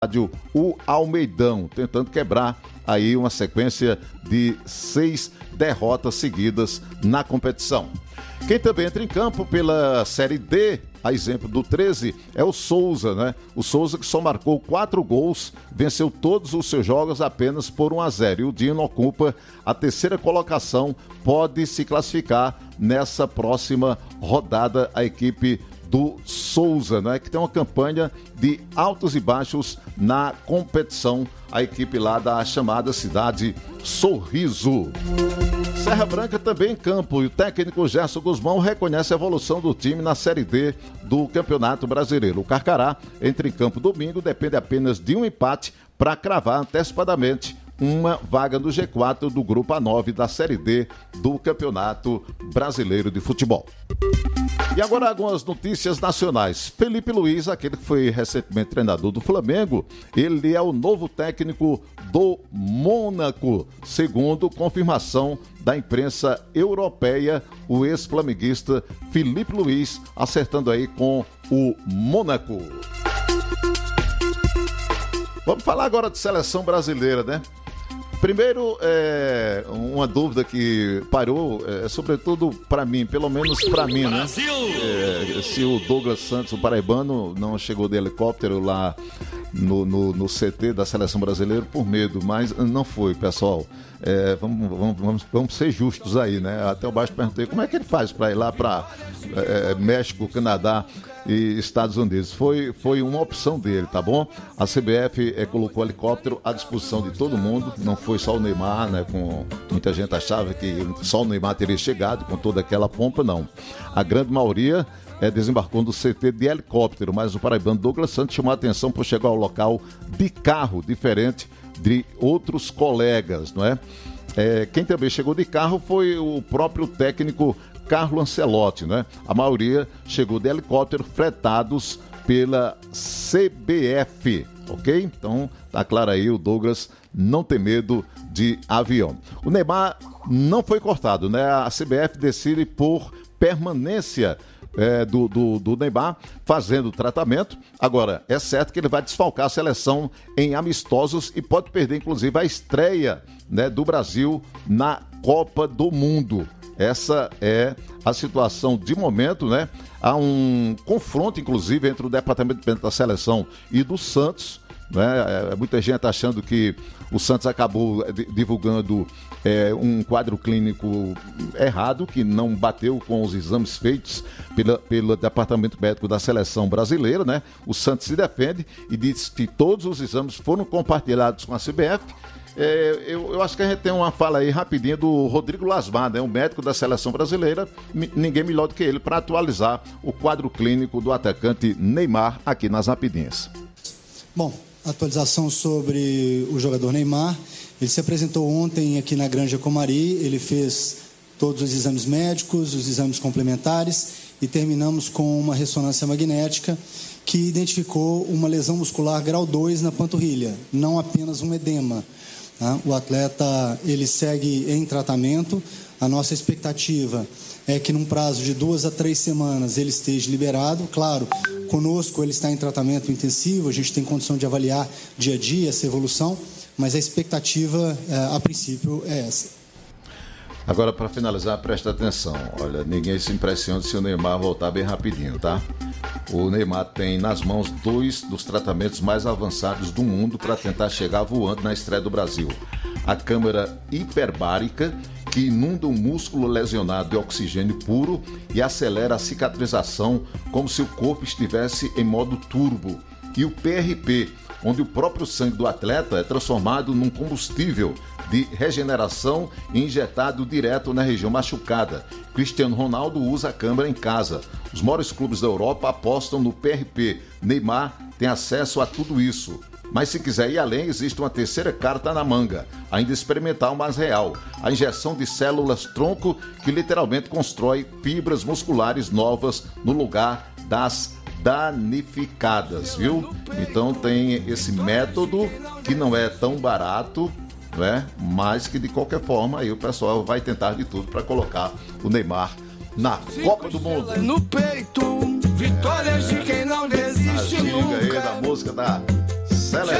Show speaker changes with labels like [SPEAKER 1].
[SPEAKER 1] o Almeidão, tentando quebrar aí uma sequência de 6 derrotas seguidas na competição. Quem também entra em campo pela Série D, a exemplo do 13, é o Souza, né? O Souza que só marcou 4 gols, venceu todos os seus jogos apenas por 1-0. E o Dino ocupa a 3ª colocação, pode se classificar nessa próxima rodada a equipe do Souza, né? Que tem uma campanha de altos e baixos na competição, a equipe lá da chamada cidade Sorriso. Serra Branca também em campo e o técnico Gerson Guzmão reconhece a evolução do time na Série D do Campeonato Brasileiro. O Carcará entra em campo domingo, depende apenas de um empate para cravar antecipadamente uma vaga no G4 do Grupo A9 da Série D do Campeonato Brasileiro de Futebol. E agora algumas notícias nacionais. Felipe Luiz, aquele que foi recentemente treinador do Flamengo, ele é o novo técnico do Mônaco, segundo confirmação da imprensa europeia, o ex-flamenguista Felipe Luiz acertando aí com o Mônaco. Vamos falar agora de seleção brasileira, né? Primeiro, uma dúvida que parou, sobretudo para mim, pelo menos para mim, né? Se o Douglas Santos, o paraibano, não chegou de helicóptero lá no CT da seleção brasileira por medo, mas não foi, pessoal. Vamos ser justos aí, né? Até o baixo perguntei como é que ele faz para ir lá para México, Canadá e Estados Unidos. Foi uma opção dele, tá bom? A CBF colocou o helicóptero à disposição de todo mundo, não foi só o Neymar, né? Com muita gente achava que só o Neymar teria chegado com toda aquela pompa, não. A grande maioria desembarcou do CT de helicóptero, mas o paraibano Douglas Santos chamou a atenção por chegar ao local de carro, diferente de outros colegas, não é? Quem também chegou de carro foi o próprio técnico Carlo Ancelotti, né? A maioria chegou de helicóptero fretados pela CBF, ok? Então, tá claro aí, o Douglas não tem medo de avião. O Neymar não foi cortado, né? A CBF decide por permanência do Neymar fazendo o tratamento. Agora, é certo que ele vai desfalcar a seleção em amistosos e pode perder, inclusive, a estreia, né, do Brasil na Copa do Mundo. Essa é a situação de momento, né? Há um confronto, inclusive, entre o departamento da seleção e do Santos, né? Muita gente achando que o Santos acabou divulgando um quadro clínico errado, que não bateu com os exames feitos pelo departamento médico da seleção brasileira, né? O Santos se defende e diz que todos os exames foram compartilhados com a CBF. Eu acho que a gente tem uma fala aí rapidinho do Rodrigo Lasmar, né? Um médico da seleção brasileira, ninguém melhor do que ele para atualizar o quadro clínico do atacante Neymar aqui nas rapidinhas.
[SPEAKER 2] Bom, atualização sobre o jogador Neymar. Ele se apresentou ontem aqui na Granja Comari, ele fez todos os exames médicos, os exames complementares e terminamos com uma ressonância magnética que identificou uma lesão muscular grau 2 na panturrilha, não apenas um edema. O atleta ele segue em tratamento. A nossa expectativa é que num prazo de 2 a 3 semanas ele esteja liberado. Claro, conosco ele está em tratamento intensivo, a gente tem condição de avaliar dia a dia essa evolução, mas a expectativa a princípio é essa.
[SPEAKER 1] Agora, para finalizar, presta atenção. Olha, ninguém se impressiona se o Neymar voltar bem rapidinho, tá? O Neymar tem nas mãos 2 dos tratamentos mais avançados do mundo para tentar chegar voando na estreia do Brasil. A câmara hiperbárica, que inunda o músculo lesionado de oxigênio puro e acelera a cicatrização como se o corpo estivesse em modo turbo. E o PRP, onde o próprio sangue do atleta é transformado num combustível de regeneração e injetado direto na região machucada. Cristiano Ronaldo usa a câmara em casa. Os maiores clubes da Europa apostam no PRP. Neymar tem acesso a tudo isso. Mas se quiser ir além, existe uma terceira carta na manga, ainda experimental, mas real. A injeção de células tronco, que literalmente constrói fibras musculares novas no lugar das danificadas, viu? Então tem esse método que não é tão barato, né? Mas que de qualquer forma aí o pessoal vai tentar de tudo para colocar o Neymar na Copa do Mundo.
[SPEAKER 3] No peito, vitórias de quem não desiste
[SPEAKER 1] nunca.
[SPEAKER 3] Aí
[SPEAKER 1] da música da Seleção.